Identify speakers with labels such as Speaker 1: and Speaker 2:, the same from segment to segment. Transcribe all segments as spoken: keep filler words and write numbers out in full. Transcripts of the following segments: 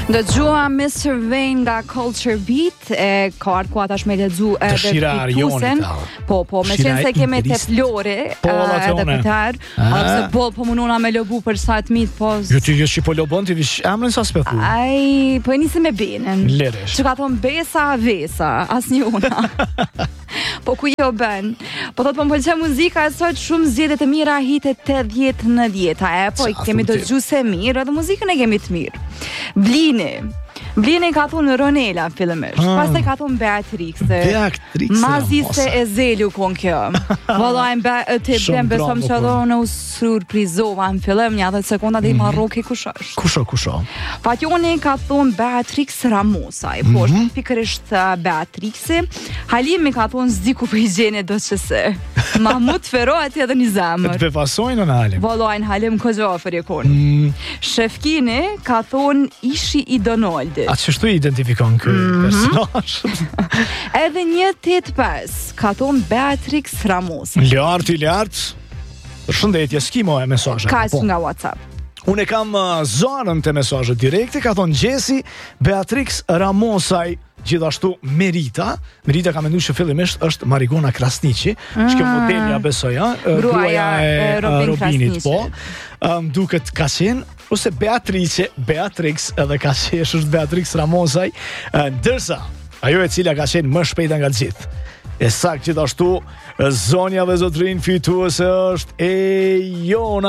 Speaker 1: Dëgjua mister Vane nga Culture Beat e ka ardhur tash me lexu edhe fituesen. Po, po, me qenë se kemi te Flori, edhe këtar, ose boll po mundona me lobu për sa të mit, po.
Speaker 2: Jo ti je po lobon ti vish emrin sa speku.
Speaker 1: Ai, po nisim me Benën.
Speaker 2: Leresh.
Speaker 1: Çka thon Besa Vesa, asnjëuna. Po ku jo bën? Po thot po më pëlqen muzika e sot shumë zgjedhje të mira hite tetëdhjetë nëntëdhjetë, e po i kemi dëgjuar se mirë, edhe muzikën e kemi të mirë. Blini Blini ka thonë Ronela fillimisht, ah. Pastaj ka thonë Beatrice.
Speaker 2: Beatrice.
Speaker 1: Mazi se e zelu kon kjo. Vallai be te bem besom se do në surprizova në fillim një dhjetë sekonda deri ma rroki kush është.
Speaker 2: Kush është kush?
Speaker 1: Fatjoni ka thonë Beatrice Ramosaj, po është pikërisht Beatrice. Halimi ka thonë s'di ku po i gjeni do çse. Mahmut Fero atje edhe një zemër.
Speaker 2: Të befasojnë në Halim.
Speaker 1: Vallai në Halim Kozofër e kon. Shefkini ka thonë ishi i Donaldi.
Speaker 2: A që shtu i identifikon kë personazh?
Speaker 1: Edhe një tetë pesë ka thonë Beatrice Ramos.
Speaker 2: Lart i lart. Përshëndetje, skimo e mesazhe.
Speaker 1: Ka po. Nga WhatsApp.
Speaker 2: Unë kam uh, zonën të mesazhe direkte, ka thonë Gjesi, Beatrice Ramosaj, gjithashtu Merita. Merita ka menduar se fillimisht është Marigona Krasniqi, mm. që modelja besoja, gruaja e, e Robin Robinit, po. Um, duket ka qenë ose Beatrice, Beatrix edhe ka qenë është Beatrice Ramosaj, ndërsa ajo e cila ka qenë më shpejta nga gjithë. E saktë gjithashtu zonja dhe zotrin fituese është Ejona.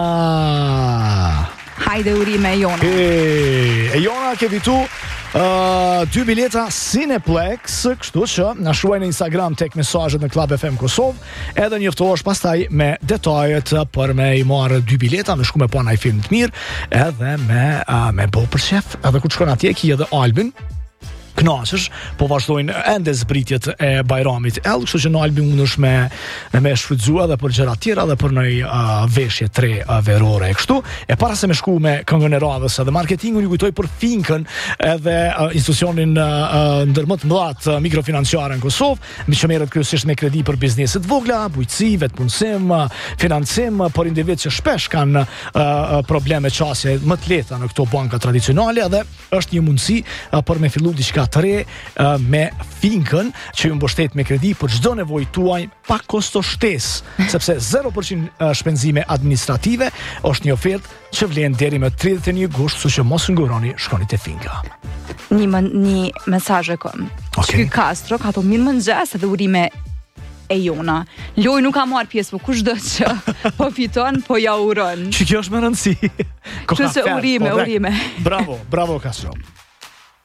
Speaker 1: Hajde urime Ejona.
Speaker 2: E, Ejona ke fitu Uh, dy bileta Cineplex, kështu që na shruaj në Instagram tek mesazhet në Club F M Kosovë, edhe njoftohesh pastaj me detajet për me i marrë dy bileta, me shku me pa naj film të mirë, edhe me uh, me bo për shef, edhe ku të shkon atje ki edhe Albin knaqësh, po vazhdojnë ende zbritjet e Bajramit ell, kështu që në Albin mund është me, me shfrytëzua dhe për gjëra tjera dhe për në uh, veshje tre uh, verore e kështu. E para se me shku me këngën e radhës edhe marketingun ju kujtoj për Finkën edhe uh, institucionin uh, ndër më të mëdhat uh, mikrofinanciare në Kosovë, me që merret kryesisht me kredi për bizneset vogla, bujqësi, vetpunësim, uh, financim, uh, për individ që shpesh kanë uh, probleme qasje më të lehta në këto banka tradicionale, dhe është një mundësi uh, për me fillu diçka të re uh, me Finkën që ju mbështet me kredi për çdo nevojë tuaj pa kosto shtesë, sepse zero përqind shpenzime administrative, është një ofertë që vlen deri më tridhjetë e një gusht, kështu që mos nguroni, shkoni te Finka.
Speaker 1: Një më, një mesazh e kam.
Speaker 2: Okay.
Speaker 1: Ky Castro ka thonë mirë mëngjes edhe urime Ejona. Loj nuk ka marrë pjesë, po kushdo që po fiton, po ja uron.
Speaker 2: Që kjo është më rëndësi.
Speaker 1: Kështu se urime, urime.
Speaker 2: Bravo, bravo Castro.